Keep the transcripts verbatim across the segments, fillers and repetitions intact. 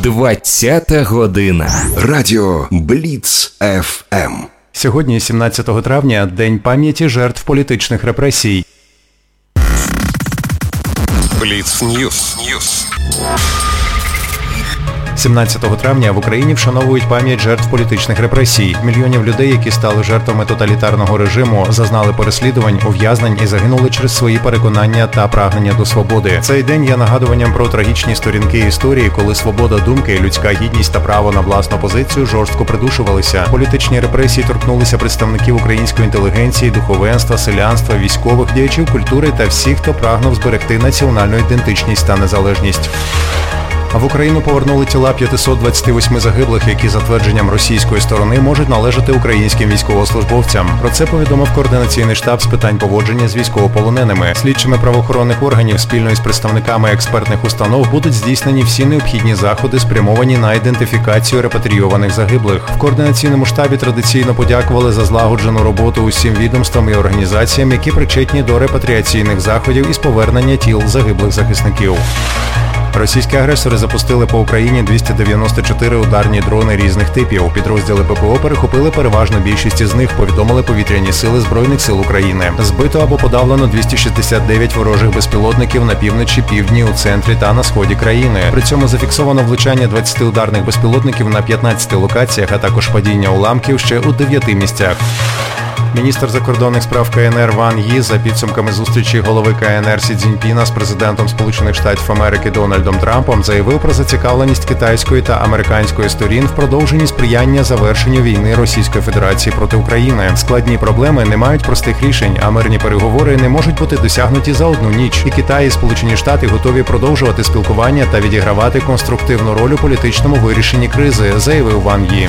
двадцята година. Радіо Бліц еф ем. Сьогодні, сімнадцятого травня, День пам'яті жертв політичних репресій. Бліц Ньюс. сімнадцятого травня в Україні вшановують пам'ять жертв політичних репресій. Мільйонів людей, які стали жертвами тоталітарного режиму, зазнали переслідувань, ув'язнень і загинули через свої переконання та прагнення до свободи. Цей день є нагадуванням про трагічні сторінки історії, коли свобода думки, людська гідність та право на власну позицію жорстко придушувалися. Політичні репресії торкнулися представників української інтелігенції, духовенства, селянства, військових, діячів культури та всіх, хто прагнув зберегти національну ідентичність та незалежність. А в Україну повернули тіла п'ятсот двадцять вісім загиблих, які за твердженням російської сторони можуть належати українським військовослужбовцям. Про це повідомив Координаційний штаб з питань поводження з військовополоненими. Слідчими правоохоронних органів спільно із представниками експертних установ будуть здійснені всі необхідні заходи, спрямовані на ідентифікацію репатрійованих загиблих. В Координаційному штабі традиційно подякували за злагоджену роботу усім відомствам і організаціям, які причетні до репатріаційних заходів із повернення тіл загиблих захисників. Російські агресори запустили по Україні двісті дев'яносто чотири ударні дрони різних типів. Підрозділи ППО перехопили переважну більшість із них, повідомили повітряні сили Збройних сил України. Збито або подавлено двісті шістдесят дев'ять ворожих безпілотників на півночі, півдні, у центрі та на сході країни. При цьому зафіксовано влучання двадцяти ударних безпілотників на п'ятнадцяти локаціях, а також падіння уламків ще у дев'яти місцях. Міністр закордонних справ КНР Ван Ї за підсумками зустрічі голови КНР Сі Цзіньпіна з президентом Сполучених Штатів Америки Дональдом Трампом заявив про зацікавленість китайської та американської сторін в продовженні сприяння завершенню війни Російської Федерації проти України. Складні проблеми не мають простих рішень, а мирні переговори не можуть бути досягнуті за одну ніч. І Китай, і Сполучені Штати готові продовжувати спілкування та відігравати конструктивну роль у політичному вирішенні кризи, заявив Ван Ї.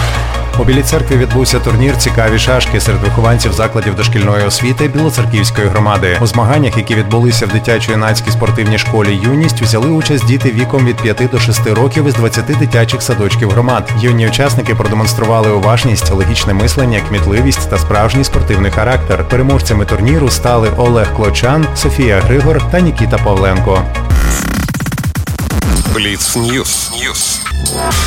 У Білій Церкві відбувся турнір «Цікаві шашки» серед вихованців закладів дошкільної освіти Білоцерківської громади. У змаганнях, які відбулися в дитячо-юнацькій спортивній школі «Юність», взяли участь діти віком від п'яти до шести років із двадцяти дитячих садочків громад. Юні учасники продемонстрували уважність, логічне мислення, кмітливість та справжній спортивний характер. Переможцями турніру стали Олег Клочан, Софія Григор та Нікіта Павленко. Бліц Ньюс.